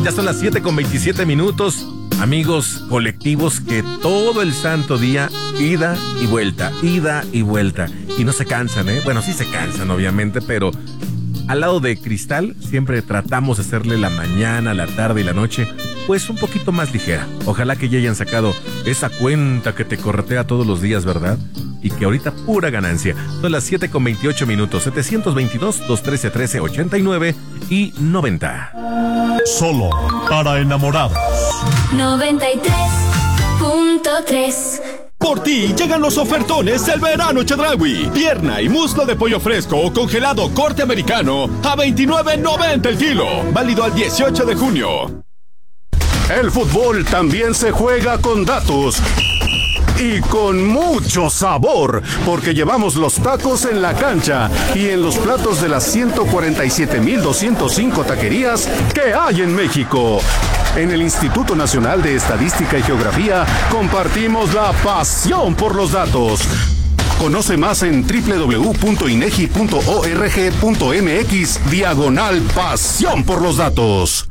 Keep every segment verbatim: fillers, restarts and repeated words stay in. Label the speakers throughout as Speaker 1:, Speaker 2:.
Speaker 1: Ya son las siete con veintisiete minutos. Amigos colectivos que todo el santo día, ida y vuelta, ida y vuelta. Y no se cansan, ¿eh? Bueno, sí se cansan, obviamente, pero al lado de Cristal siempre tratamos de hacerle la mañana, la tarde y la noche, pues un poquito más ligera. Ojalá que ya hayan sacado esa cuenta que te corretea todos los días, ¿verdad? Y que ahorita pura ganancia. Son las siete con veintiocho minutos, setecientos veintidós, doscientos trece, trece ochenta y nueve y noventa.
Speaker 2: Solo para enamorados.
Speaker 3: noventa y tres punto tres.
Speaker 4: Por ti llegan los ofertones del verano Chedraui. Pierna y muslo de pollo fresco o congelado corte americano a veintinueve noventa el kilo. Válido al dieciocho de junio.
Speaker 5: El fútbol también se juega con datos. Y con mucho sabor, porque llevamos los tacos en la cancha y en los platos de las ciento cuarenta y siete mil doscientos cinco taquerías que hay en México. En el Instituto Nacional de Estadística y Geografía compartimos la pasión por los datos. Conoce más en doble u doble u doble u punto inegi punto org punto mx diagonal pasión por los datos.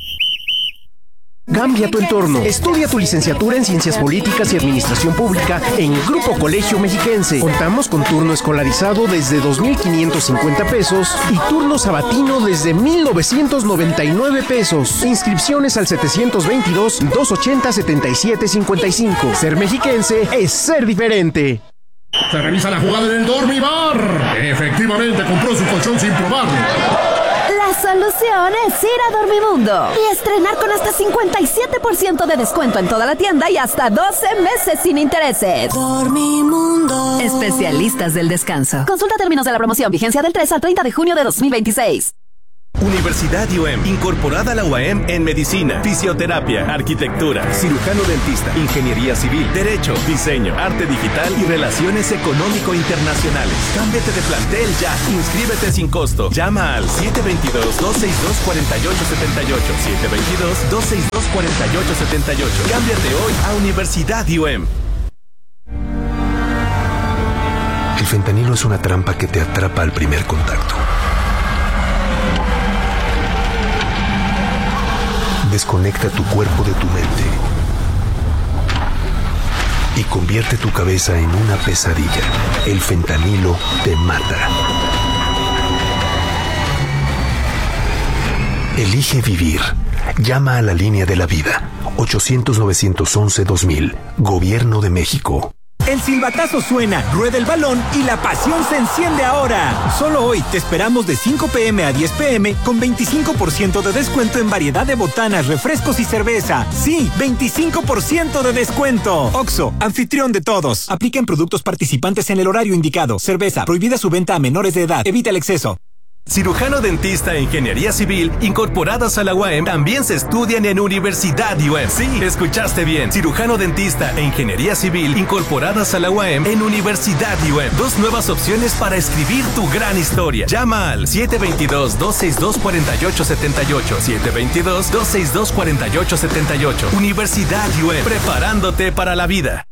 Speaker 6: Cambia tu entorno. Estudia tu licenciatura en Ciencias Políticas y Administración Pública en Grupo Colegio Mexiquense. Contamos con turno escolarizado desde dos mil quinientos cincuenta pesos y turno sabatino desde mil novecientos noventa y nueve pesos. Inscripciones al setecientos veintidós, doscientos ochenta, setenta y siete cincuenta y cinco. Ser mexiquense es ser diferente.
Speaker 7: Se revisa la jugada en el Dormibar. Efectivamente compró su colchón sin probarlo.
Speaker 8: La solución es ir a Dormimundo y estrenar con hasta cincuenta y siete por ciento de descuento en toda la tienda y hasta doce meses sin intereses.
Speaker 3: Dormimundo.
Speaker 8: Especialistas del descanso. Consulta términos de la promoción. Vigencia del tres al treinta de junio de dos mil veintiséis.
Speaker 9: Universidad I U E M, incorporada a la U A M en Medicina, Fisioterapia, Arquitectura, Cirujano Dentista, Ingeniería Civil, Derecho, Diseño, Arte Digital y Relaciones Económico-Internacionales. Cámbiate de plantel ya. Inscríbete sin costo. Llama al siete dos dos, dos seis dos, cuatro ocho siete ocho, siete dos dos, dos seis dos, cuatro ocho siete ocho. Cámbiate hoy a Universidad I U E M.
Speaker 10: El fentanilo es una trampa que te atrapa al primer contacto. Desconecta tu cuerpo de tu mente y convierte tu cabeza en una pesadilla. El fentanilo te mata. Elige vivir. Llama a la línea de la vida. ochocientos, novecientos once, dos mil. Gobierno de México.
Speaker 11: El silbatazo suena, rueda el balón y la pasión se enciende ahora. Solo hoy te esperamos de cinco pe eme a diez pe eme con veinticinco por ciento de descuento en variedad de botanas, refrescos y cerveza. Sí, veinticinco por ciento de descuento. Oxxo, anfitrión de todos. Aplica en productos participantes en el horario indicado. Cerveza, prohibida su venta a menores de edad. Evita el exceso.
Speaker 9: Cirujano Dentista e Ingeniería Civil, incorporadas a la U A M, también se estudian en Universidad I U E M. Sí, escuchaste bien. Cirujano Dentista e Ingeniería Civil, incorporadas a la U A M en Universidad I U E M. Dos nuevas opciones para escribir tu gran historia. Llama al siete dos dos, dos seis dos, cuatro ocho siete ocho, siete dos dos, dos seis dos, cuatro ocho siete ocho. Universidad I U E M, preparándote para la vida.